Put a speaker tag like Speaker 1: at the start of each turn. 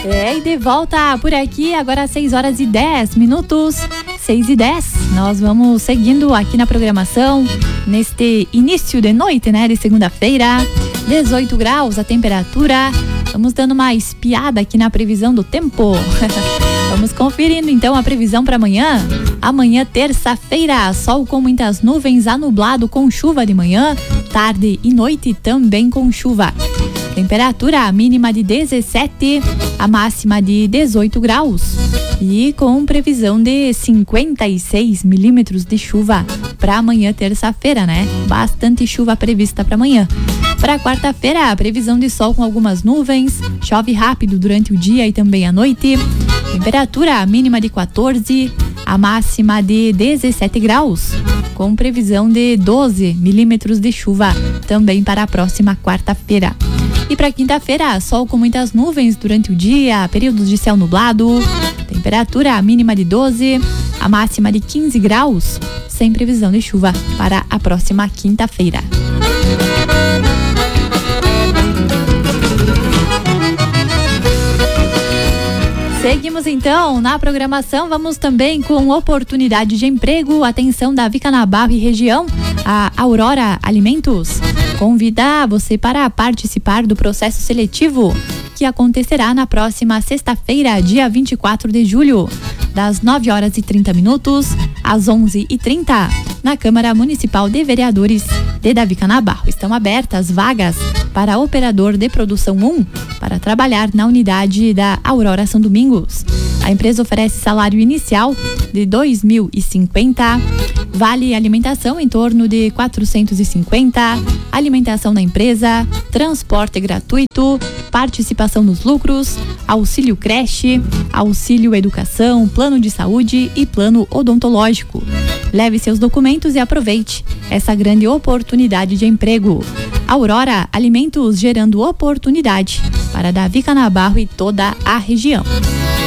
Speaker 1: E de volta por aqui, agora às 6h10, 6h10. Nós vamos seguindo aqui na programação, neste início de noite, né, de segunda-feira, 18 graus a temperatura. Vamos dando uma espiada aqui na previsão do tempo. Vamos conferindo então a previsão para amanhã. Amanhã, terça-feira, sol com muitas nuvens, anublado com chuva de manhã, tarde e noite também com chuva. Temperatura mínima de 17, a máxima de 18 graus. E com previsão de 56 milímetros de chuva para amanhã, terça-feira, né? Bastante chuva prevista para amanhã. Para quarta-feira, a previsão de sol com algumas nuvens, chove rápido durante o dia e também à noite. Temperatura mínima de 14, a máxima de 17 graus, com previsão de 12 milímetros de chuva também para a próxima quarta-feira. E para quinta-feira, sol com muitas nuvens durante o dia, períodos de céu nublado, temperatura mínima de 12, a máxima de 15 graus, sem previsão de chuva para a próxima quinta-feira. Seguimos então na programação, vamos também com oportunidade de emprego. Atenção da Vicanabarro e região, a Aurora Alimentos convida você para participar do processo seletivo que acontecerá na próxima sexta-feira, dia 24 de julho, das 9h30 às 11h30, na Câmara Municipal de Vereadores de Davi Canabarro. Estão abertas vagas para operador de produção 1 para trabalhar na unidade da Aurora São Domingos. A empresa oferece salário inicial de R$ 2.050, vale alimentação em torno de R$ 450, alimentação na empresa, transporte gratuito, participação nos lucros, auxílio creche, auxílio educação, plano de saúde e plano odontológico. Leve seus documentos e aproveite essa grande oportunidade de emprego. Aurora Alimentos, gerando oportunidade para Davi Canabarro e toda a região.